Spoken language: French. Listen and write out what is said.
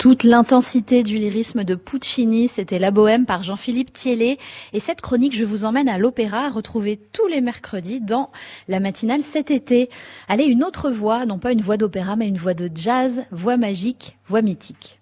Toute l'intensité du lyrisme de Puccini, c'était La Bohème par Jean-Philippe Thiellet. Et cette chronique, je vous emmène à l'opéra, à retrouver tous les mercredis dans la matinale cet été. Allez, une autre voix, non pas une voix d'opéra, mais une voix de jazz, voix magique, voix mythique.